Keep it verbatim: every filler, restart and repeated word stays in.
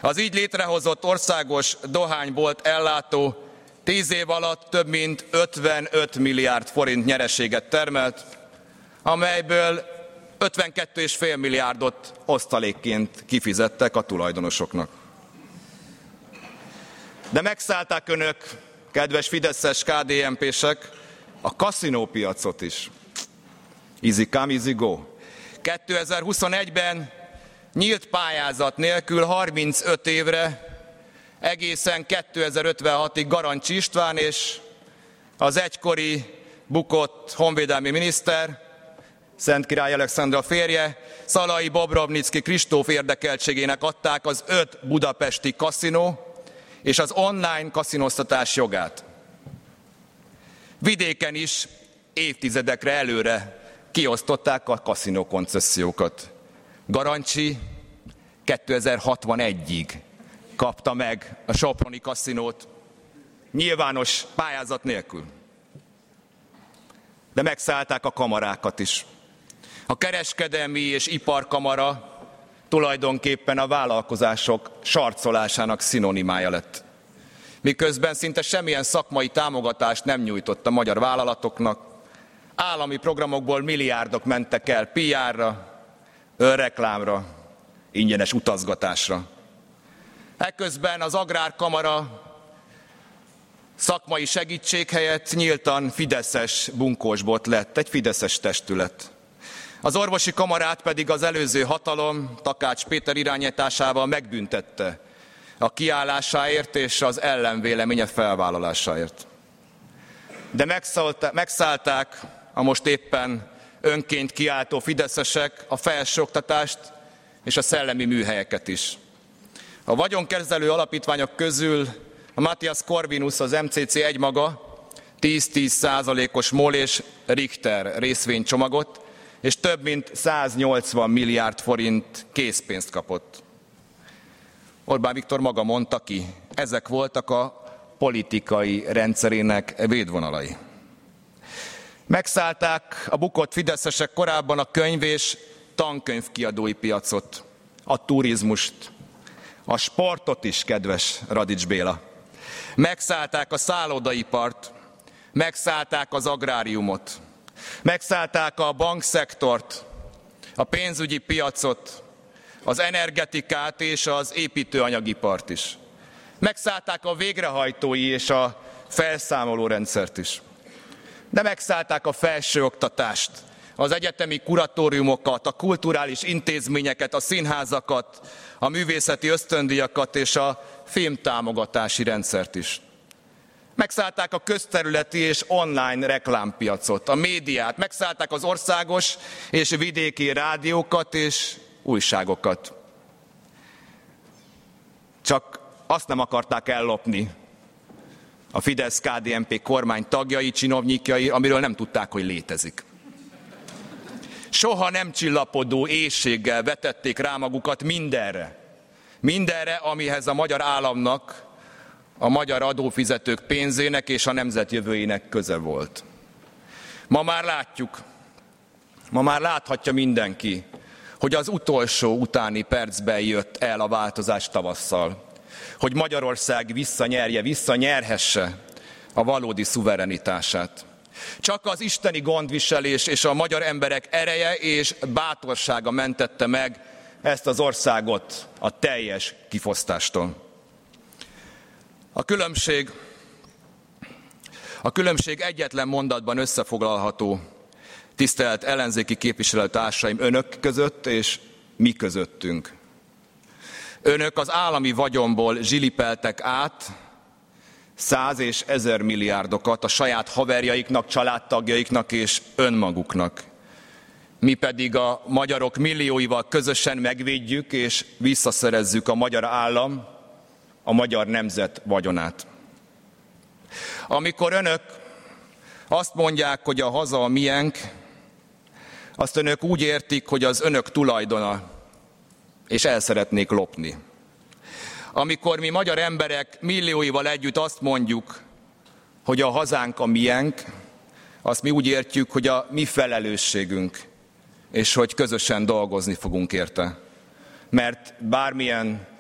Az így létrehozott országos dohánybolt ellátó tíz év alatt több mint ötvenöt milliárd forint nyereséget termelt, amelyből ötvenkettő egész öt milliárdot osztalékként kifizettek a tulajdonosoknak. De megszállták önök, kedves fideszes ká dé en pések, a kaszinópiacot is. Easy come, easy go. kétezer-huszonegyben nyílt pályázat nélkül harmincöt évre, egészen kétezer-ötvenhatig Garancsi István és az egykori bukott honvédelmi miniszter, Szentkirály Alexandra férje, Szalai Bobrovnicki Kristóf érdekeltségének adták az öt budapesti kaszinó és az online kaszinóztatás jogát. Vidéken is évtizedekre előre kiosztották a kaszinó koncesziókat. Garancsi kétezer-hatvanegyig kapta meg a soproni kaszinót nyilvános pályázat nélkül. De megszállták a kamarákat is. A kereskedelmi és iparkamara tulajdonképpen a vállalkozások sarcolásának szinonimája lett. Miközben szinte semmilyen szakmai támogatást nem nyújtott a magyar vállalatoknak, állami programokból milliárdok mentek el pé erre, önreklámra, ingyenes utazgatásra. Ekközben az Agrárkamara szakmai segítség helyett nyíltan fideszes bunkósbot lett, egy fideszes testület. Az orvosi kamarát pedig az előző hatalom Takács Péter irányításával megbüntette a kiállásáért és az ellenvéleménye felvállalásáért. De megszállták a most éppen önként kiáltó fideszesek a felsőoktatást és a szellemi műhelyeket is. A vagyonkezelő alapítványok közül a Matthias Corvinus, az em cé cé egymaga tíz-tíz százalékos MOL és Richter részvénycsomagot, és több mint száznyolcvan milliárd forint készpénzt kapott. Orbán Viktor maga mondta ki, ezek voltak a politikai rendszerének védvonalai. Megszállták a bukott fideszesek korábban a könyv- és tankönyvkiadói piacot, a turizmust, a sportot is, kedves Radics Béla. Megszállták a szállodaipart, megszállták az agráriumot, megszállták a bankszektort, a pénzügyi piacot, az energetikát és az építőanyagipart is. Megszállták a végrehajtói és a felszámoló rendszert is. De megszállták a felsőoktatást, az egyetemi kuratóriumokat, a kulturális intézményeket, a színházakat, a művészeti ösztöndíjakat és a filmtámogatási rendszert is. Megszállták a közterületi és online reklámpiacot, a médiát, megszállták az országos és vidéki rádiókat és újságokat. Csak azt nem akarták ellopni a Fidesz-ká dé en pé kormány tagjai, csinovnyikjai, amiről nem tudták, hogy létezik. Soha nem csillapodó éhséggel vetették rá magukat mindenre. Mindenre, amihez a magyar államnak, a magyar adófizetők pénzének és a nemzet jövőjének köze volt. Ma már látjuk, ma már láthatja mindenki, hogy az utolsó utáni percben jött el a változás tavasszal, hogy Magyarország visszanyerje, visszanyerhesse a valódi szuverenitását. Csak az isteni gondviselés és a magyar emberek ereje és bátorsága mentette meg ezt az országot a teljes kifosztástól. A különbség, a különbség egyetlen mondatban összefoglalható, tisztelt ellenzéki képviselőtársaim, önök között és mi közöttünk. Önök az állami vagyonból zsilipeltek át száz és ezer milliárdokat a saját haverjaiknak, családtagjaiknak és önmaguknak. Mi pedig a magyarok millióival közösen megvédjük és visszaszerezzük a magyar állam, a magyar nemzet vagyonát. Amikor önök azt mondják, hogy a haza a miénk, azt önök úgy értik, hogy az önök tulajdona, és el szeretnék lopni. Amikor mi magyar emberek millióival együtt azt mondjuk, hogy a hazánk a miénk, azt mi úgy értjük, hogy a mi felelősségünk, és hogy közösen dolgozni fogunk érte. Mert bármilyen